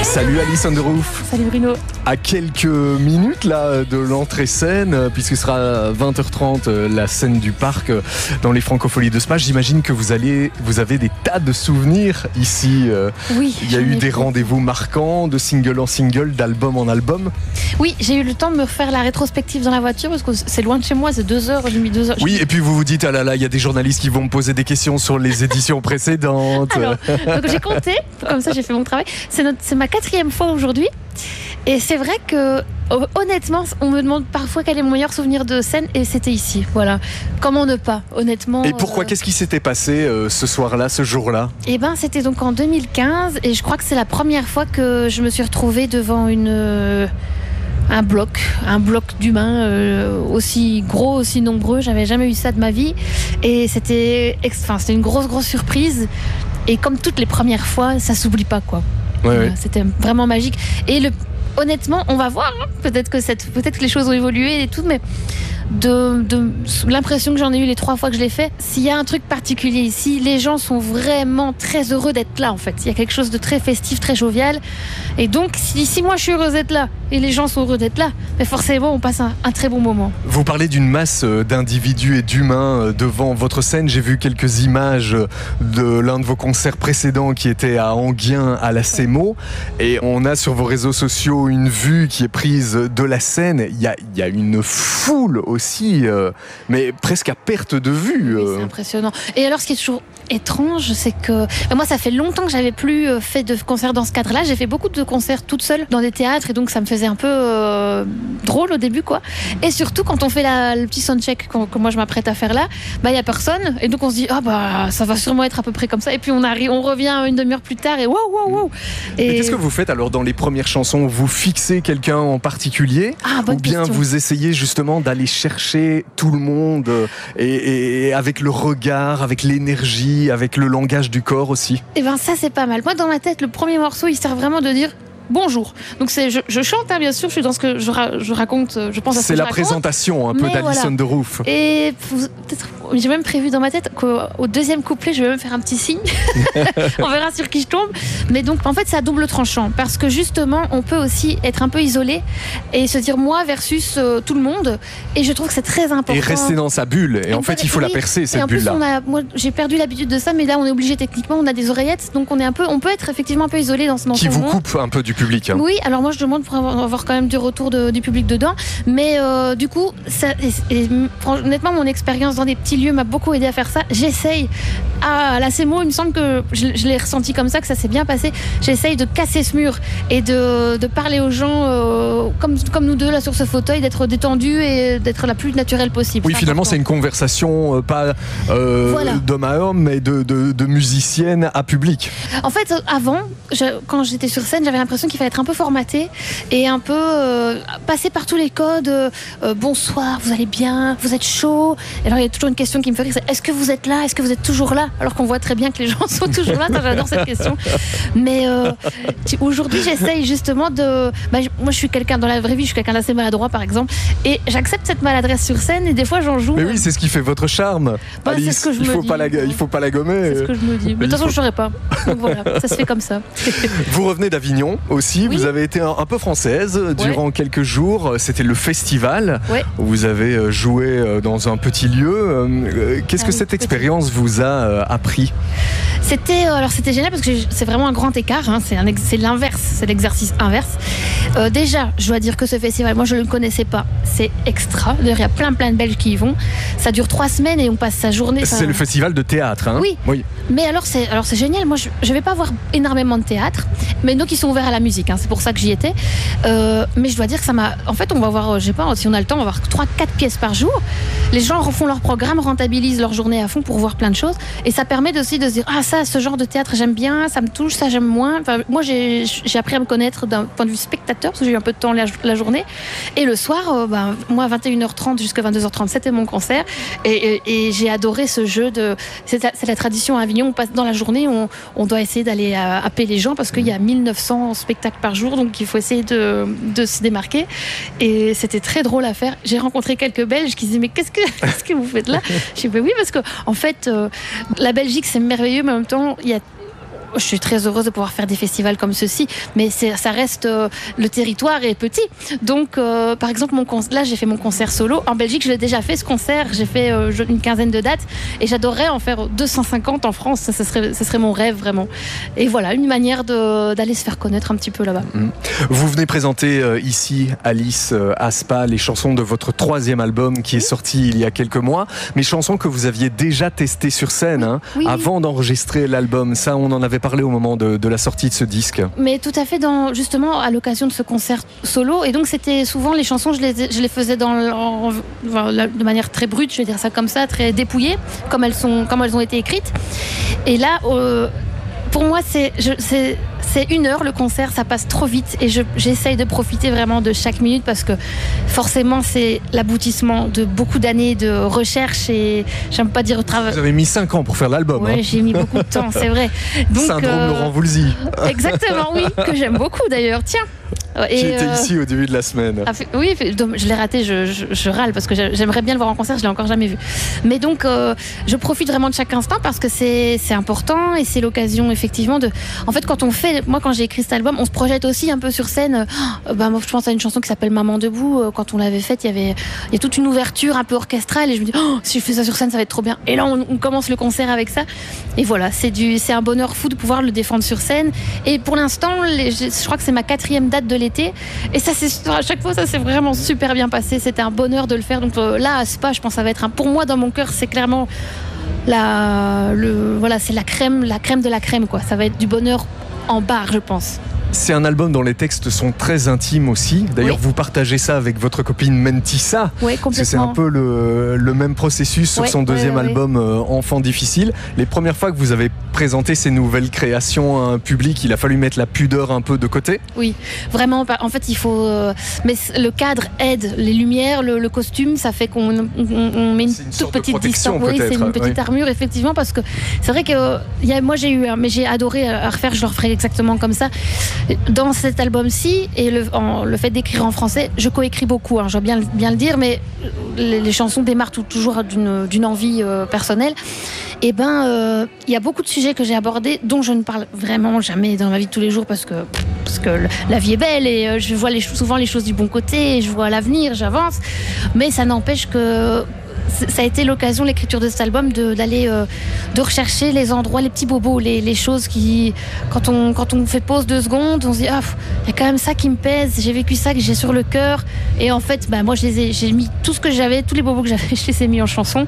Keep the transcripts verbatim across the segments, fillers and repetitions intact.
Salut Alison de Roof. Salut Bruno. À quelques minutes là de l'entrée scène, puisque ce sera vingt heures trente la scène du parc dans les Francopholies de Spa, j'imagine que vous allez, vous avez des tas de souvenirs ici. Oui. Il y a eu des rendez-vous marquants, de single en single, d'album en album. Oui, j'ai eu le temps de me refaire la rétrospective dans la voiture parce que c'est loin de chez moi, c'est deux heures, j'ai mis deux heures. Oui, et puis vous vous dites, ah là là, il y a des journalistes qui vont me poser des questions sur les éditions précédentes. Alors, donc j'ai compté, comme ça j'ai fait mon travail. C'est, notre, c'est ma quatrième fois aujourd'hui. Et c'est vrai que, honnêtement, on me demande parfois quel est mon meilleur souvenir de scène, et c'était ici. Voilà. Comment ne pas, honnêtement. Et pourquoi ? Euh... Qu'est-ce qui s'était passé euh, ce soir-là, ce jour-là ? Eh ben, c'était donc en deux mille quinze, et je crois que c'est la première fois que je me suis retrouvée devant une. Euh... un bloc, un bloc d'humains euh, aussi gros, aussi nombreux. J'avais jamais eu ça de ma vie, et c'était, enfin, c'était une grosse, grosse surprise. Et comme toutes les premières fois, ça s'oublie pas, quoi. Ouais, voilà, ouais. C'était vraiment magique. Et le, honnêtement, on va voir. Hein, peut-être que cette, peut-être que les choses ont évolué et tout, mais de, de l'impression que j'en ai eu les trois fois que je l'ai fait, s'il y a un truc particulier ici, les gens sont vraiment très heureux d'être là. En fait, il y a quelque chose de très festif, très jovial. Et donc, si, si moi je suis heureuse d'être là et les gens sont heureux d'être là, mais forcément, on passe un, un très bon moment. Vous parlez d'une masse d'individus et d'humains devant votre scène. J'ai vu quelques images de l'un de vos concerts précédents qui était à Enghien, à la Cémo. Et on a sur vos réseaux sociaux une vue qui est prise de la scène. Il y a, il y a une foule aussi, euh, mais presque à perte de vue. Oui, c'est impressionnant. Et alors, ce qui est toujours étrange, c'est que moi, ça fait longtemps que j'avais plus fait de concerts dans ce cadre-là. J'ai fait beaucoup de concerts toute seule dans des théâtres, et donc ça me faisait un peu euh, drôle au début, quoi. Et surtout, quand on fait la, le petit soundcheck que, que moi je m'apprête à faire là, bah il y a personne, et donc on se dit ah bah ça va sûrement être à peu près comme ça. Et puis on arrive, on revient une demi-heure plus tard, et waouh waouh waouh. Et qu'est-ce que vous faites alors dans les premières chansons ? Vous fixez quelqu'un en particulier, ah, ou bien question. Vous essayez justement d'aller chercher tout le monde et, et avec le regard, avec l'énergie, avec le langage du corps aussi ? Et ben ça c'est pas mal. Moi dans ma tête, le premier morceau il sert vraiment de dire bonjour. Donc c'est, je, je chante, hein, bien sûr, je suis dans ce que je, ra, je raconte, je pense à ce c'est que la je raconte, présentation un peu d'Alison voilà. de Roof. Et peut-être, j'ai même prévu dans ma tête qu'au deuxième couplet, je vais même faire un petit signe. On verra sur qui je tombe. Mais donc, en fait, c'est à double tranchant. Parce que justement, on peut aussi être un peu isolé et se dire moi versus euh, tout le monde. Et je trouve que c'est très important. Et rester dans sa bulle. Et, et en fait, il faut oui. la percer, cette bulle-là. On a, moi, j'ai perdu l'habitude de ça, mais là, on est obligé techniquement. On a des oreillettes. Donc, on, est un peu, on peut être effectivement un peu isolé dans ce moment. Qui vous coupe un peu du public. Hein. Oui, alors moi, je demande pour avoir, avoir quand même du retour de, du public dedans. Mais euh, du coup, ça, et, et, honnêtement, mon expérience dans des petits lieux m'a beaucoup aidé à faire ça. J'essaye. Ah, là, ces mots, il me semble que je, je l'ai ressenti comme ça, que ça s'est bien passé. J'essaye de casser ce mur et de, de parler aux gens euh, comme, comme nous deux là sur ce fauteuil, d'être détendu et d'être la plus naturelle possible. Oui, finalement, important. C'est une conversation euh, pas euh, voilà. d'homme à homme, mais de, de, de musicienne à public. En fait, avant, je, quand j'étais sur scène, j'avais l'impression qu'il fallait être un peu formaté et un peu euh, passer par tous les codes. Euh, bonsoir, vous allez bien, vous êtes chaud. Et alors, il y a toujours une question qui me fait rire, c'est est-ce que vous êtes là, est-ce que vous êtes toujours là, alors qu'on voit très bien que les gens sont toujours là. J'adore cette question. Mais euh, aujourd'hui, j'essaye justement de. Bah, moi, je suis quelqu'un dans la vraie vie, je suis quelqu'un d'assez maladroit, par exemple, et j'accepte cette maladresse sur scène. Et des fois, j'en joue. Mais oui, c'est ce qui fait votre charme. Bah, Alice, c'est ce que je il me faut dis. pas la, il faut pas la gommer. C'est ce que je me dis. Mais de toute façon, faut... je saurais pas. Donc voilà, ça se fait comme ça. Vous revenez d'Avignon aussi. Oui. Vous avez été un, un peu française durant ouais. quelques jours. C'était le festival. Ouais. Vous avez joué dans un petit lieu. Qu'est-ce ah, que oui, cette expérience vous a appris ? C'était alors c'était génial parce que c'est vraiment un grand écart. Hein. C'est, un, c'est l'inverse, c'est l'exercice inverse. Euh, déjà, je dois dire que ce festival, moi je ne le connaissais pas. C'est extra. D'ailleurs, il y a plein plein de Belges qui y vont. Ça dure trois semaines et on passe sa journée. C'est le festival de théâtre. Hein. Oui. oui. Mais alors c'est alors c'est génial. Moi je je vais pas voir énormément de théâtre, mais nous qui sont ouverts à la musique. Hein. C'est pour ça que j'y étais. Euh, mais je dois dire que ça m'a. En fait, on va voir. Je sais pas si on a le temps, on va voir trois quatre pièces par jour. Les gens refont leur programme, rentabilisent leur journée à fond pour voir plein de choses, et ça permet aussi de se dire ah ça, ce genre de théâtre j'aime bien, ça me touche, ça j'aime moins. Enfin, moi j'ai, j'ai appris à me connaître d'un point de vue spectateur parce que j'ai eu un peu de temps la, la journée, et le soir euh, ben, moi à vingt et une heures trente jusqu'à vingt-deux heures trente c'était mon concert, et, et, et j'ai adoré ce jeu de c'est la, c'est la tradition à Avignon, on passe dans la journée, on, on doit essayer d'aller happer les gens parce qu'il y a mille neuf cents spectacles par jour, donc il faut essayer de, de se démarquer, et c'était très drôle à faire. J'ai rencontré quelques Belges qui disaient mais qu'est-ce que, qu'est-ce que vous faites là? Je dis bah oui parce que en fait euh, la Belgique c'est merveilleux, mais en même temps il y a je suis très heureuse de pouvoir faire des festivals comme ceci, mais c'est, ça reste euh, le territoire est petit. Donc, euh, par exemple, mon con- là, j'ai fait mon concert solo. En Belgique, je l'ai déjà fait ce concert. J'ai fait euh, une quinzaine de dates et j'adorerais en faire deux cent cinquante en France. Ça, ce serait, ce serait mon rêve vraiment. Et voilà, une manière de, d'aller se faire connaître un petit peu là-bas. Mmh. Vous venez présenter euh, ici, Alice, euh, à Spa, les chansons de votre troisième album qui est sorti il y a quelques mois. Mais chansons que vous aviez déjà testées sur scène hein, oui, avant oui. d'enregistrer l'album. Ça, on en avait parlé au moment de, de la sortie de ce disque. Mais tout à fait, dans, justement, à l'occasion de ce concert solo. Et donc, c'était souvent les chansons, je les, je les faisais dans, en, en, de manière très brute, je vais dire ça comme ça, très dépouillée, comme elles, sont, comme elles ont été écrites. Et là, euh, pour moi, c'est, je, c'est, c'est une heure le concert, ça passe trop vite et je, j'essaye de profiter vraiment de chaque minute parce que forcément c'est l'aboutissement de beaucoup d'années de recherche et j'aime pas dire au travail. Vous avez mis cinq ans pour faire l'album. Oui, hein. j'ai mis beaucoup de temps, c'est vrai. Donc, Syndrome euh, Laurent Voulzy. Exactement, oui, que j'aime beaucoup d'ailleurs. Tiens. Et qui était euh... ici au début de la semaine. Ah, oui, je l'ai raté, je, je, je râle parce que j'aimerais bien le voir en concert, je l'ai encore jamais vu. Mais donc, euh, je profite vraiment de chaque instant parce que c'est, c'est important et c'est l'occasion effectivement de. En fait, quand on fait, moi, quand j'ai écrit cet album, on se projette aussi un peu sur scène. Euh, bah, moi, je pense à une chanson qui s'appelle Maman debout. Euh, quand on l'avait faite, il y avait, il y a toute une ouverture un peu orchestrale et je me dis, oh, si je fais ça sur scène, ça va être trop bien. Et là, on, on commence le concert avec ça. Et voilà, c'est du, c'est un bonheur fou de pouvoir le défendre sur scène. Et pour l'instant, les, je crois que c'est ma quatrième date de l'été. Et ça, c'est à chaque fois, ça s'est vraiment super bien passé. C'était un bonheur de le faire. Donc euh, là, à Spa, je pense que ça va être un. Pour moi, dans mon cœur, c'est clairement la, le, voilà, c'est la crème, la crème de la crème, quoi. Ça va être du bonheur en barre, je pense. C'est un album dont les textes sont très intimes aussi. D'ailleurs, oui. vous partagez ça avec votre copine Mentissa. Oui, complètement. C'est un peu le, le même processus sur oui, son deuxième oui, oui, album euh, Enfant difficile. Les premières fois que vous avez présenté ces nouvelles créations à un public, il a fallu mettre la pudeur un peu de côté. Oui, vraiment. En fait, il faut. Euh, mais le cadre aide, les lumières, le, le costume, ça fait qu'on on, on met une, une toute petite distance. Oui, c'est une petite oui. armure, effectivement, parce que c'est vrai que euh, y a, moi j'ai eu, mais j'ai adoré à refaire. Je le referai exactement comme ça. Dans cet album-ci, et le, en, le fait d'écrire en français, je coécris beaucoup, hein, je dois bien, bien le dire, mais les, les chansons démarrent tout, toujours d'une, d'une envie euh, personnelle. Et ben, il euh, y a beaucoup de sujets que j'ai abordés dont je ne parle vraiment jamais dans ma vie de tous les jours parce que, parce que la vie est belle et euh, je vois les, souvent les choses du bon côté, et je vois l'avenir, j'avance. Mais ça n'empêche que ça a été l'occasion, l'écriture de cet album, de, d'aller euh, de rechercher les endroits, les petits bobos, les, les choses qui, quand on, quand on fait pause deux secondes, on se dit, ah, il y a quand même ça qui me pèse, j'ai vécu ça, que j'ai sur le cœur. Et en fait, bah, moi, je les ai, j'ai mis tout ce que j'avais, tous les bobos que j'avais, je les ai mis en chanson.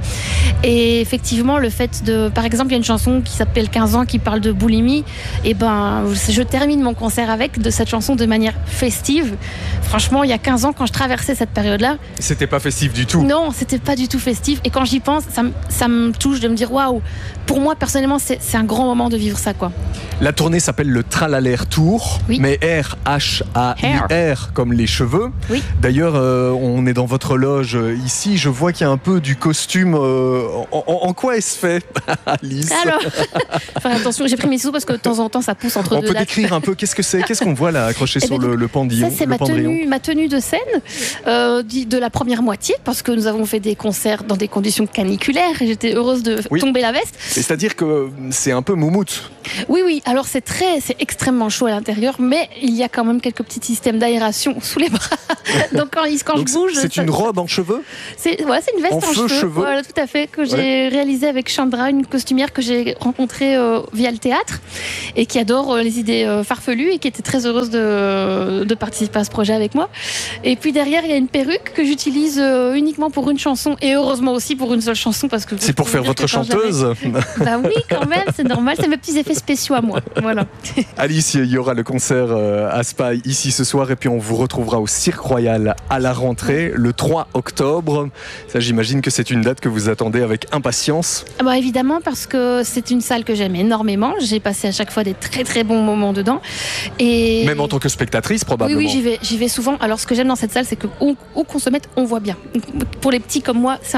Et effectivement, le fait de, par exemple, il y a une chanson qui s'appelle quinze ans, qui parle de boulimie. Et ben, je termine mon concert avec de cette chanson de manière festive. Franchement, il y a quinze ans, quand je traversais cette période-là. C'était pas festif du tout. Non, c'était pas du tout festif. Et quand j'y pense, ça, ça me touche de me dire waouh. Pour moi, personnellement, c'est, c'est un grand moment de vivre ça, quoi. La tournée s'appelle le Tralaler Tour, oui. mais R H A I R comme les cheveux. Oui. D'ailleurs, euh, on est dans votre loge euh, ici. Je vois qu'il y a un peu du costume. Euh, en, en, en quoi est-ce fait, Alice? Alors, faire attention, j'ai pris mes sous parce que de temps en temps, ça pousse entre on deux. On peut dates. décrire un peu qu'est-ce que c'est, qu'est-ce qu'on voit là accroché sur le, le pendillon. Ça, c'est ma tenue, ma tenue de scène euh, de la première moitié parce que nous avons fait des concerts dans des conditions caniculaires et j'étais heureuse de oui. tomber la veste. C'est-à-dire que c'est un peu moumoute. Oui, oui. Alors c'est très, c'est extrêmement chaud à l'intérieur, mais il y a quand même quelques petits systèmes d'aération sous les bras. Donc quand, quand Donc, je bouge, c'est ça, une robe en cheveux. C'est, ouais, c'est une veste en, en cheveux. cheveux. Voilà, tout à fait, que j'ai ouais. réalisée avec Chandra, une costumière que j'ai rencontrée euh, via le théâtre et qui adore euh, les idées euh, farfelues et qui était très heureuse de, de participer à ce projet avec moi. Et puis derrière, il y a une perruque que j'utilise euh, uniquement pour une chanson et heureusement aussi pour une seule chanson parce que c'est pour faire votre chanteuse. Bah oui, quand même, c'est normal, c'est mes petits effets spéciaux à moi. Voilà. Alice, il y aura le concert à Spa ici ce soir et puis on vous retrouvera au Cirque Royal à la rentrée le trois octobre. Ça, j'imagine que c'est une date que vous attendez avec impatience. Ah bah évidemment, parce que c'est une salle que j'aime énormément. J'ai passé à chaque fois des très très bons moments dedans. Et... Même en tant que spectatrice, probablement. Oui, oui, j'y vais, j'y vais souvent. Alors, ce que j'aime dans cette salle, c'est que où, où qu'on se mette, on voit bien. Pour les petits comme moi, c'est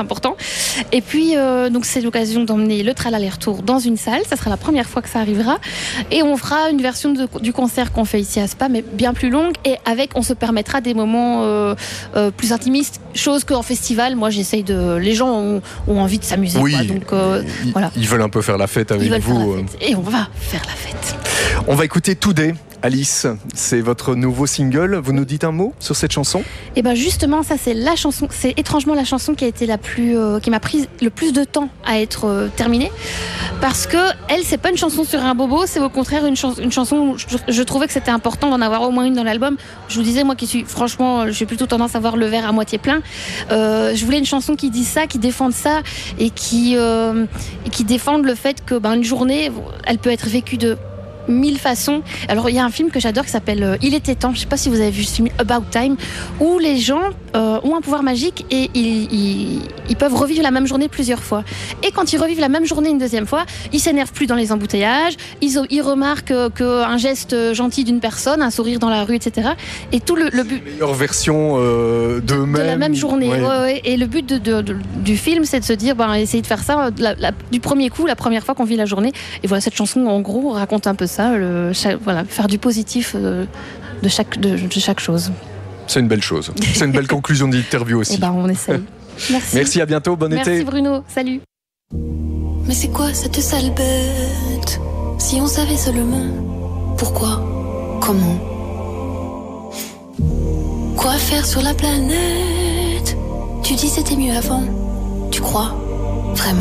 important. Et puis, euh, donc c'est l'occasion d'emmener le Tralaller-Retour dans une salle. Ça sera la première fois que ça arrivera. Et on fera une version de, du concert qu'on fait ici à Spa, mais bien plus longue. Et avec, on se permettra des moments euh, euh, plus intimistes, chose qu'en festival, moi j'essaye de. Les gens ont, ont envie de s'amuser. Oui, quoi, donc, euh, ils, voilà. ils veulent un peu faire la fête avec ils veulent vous. Faire la fête. Et on va faire la fête. On va écouter Today. Alice, c'est votre nouveau single. Vous nous dites un mot sur cette chanson ? Et ben justement, ça c'est la chanson, c'est étrangement la chanson qui a été la plus, euh, qui m'a pris le plus de temps à être euh, terminée, parce que elle, c'est pas une chanson sur un bobo, c'est au contraire une, chans- une chanson où je, je trouvais que c'était important d'en avoir au moins une dans l'album. Je vous disais, moi qui suis, franchement, j'ai plutôt tendance à voir le verre à moitié plein. Euh, je voulais une chanson qui dise ça, qui défende ça et qui, euh, et qui défende le fait que ben une journée, elle peut être vécue de mille façons. Alors il y a un film que j'adore qui s'appelle euh, Il était temps, je sais pas si vous avez vu ce film About Time, où les gens euh, ont un pouvoir magique et ils, ils, ils peuvent revivre la même journée plusieurs fois. Et quand ils revivent la même journée une deuxième fois, ils s'énervent plus dans les embouteillages, ils, ils remarquent euh, qu'un geste gentil d'une personne, un sourire dans la rue, et cetera. Et tout le, le but... La meilleure version euh, d'eux-mêmes. De la même journée, ouais. Ouais, ouais. Et le but de, de, de, du film, c'est de se dire, ben, essayer de faire ça la, la, du premier coup, la première fois qu'on vit la journée. Et voilà, cette chanson, en gros, raconte un peu ça, le, chaque, voilà, faire du positif euh, de, chaque, de, de chaque chose. C'est une belle chose. C'est une belle conclusion d'interview aussi. Et ben, on essaye. Merci. Merci, à bientôt, bon Merci été. Merci Bruno, salut. Mais c'est quoi cette sale bête? Si on savait seulement pourquoi, comment, quoi faire sur la planète? Tu dis c'était mieux avant, tu crois vraiment?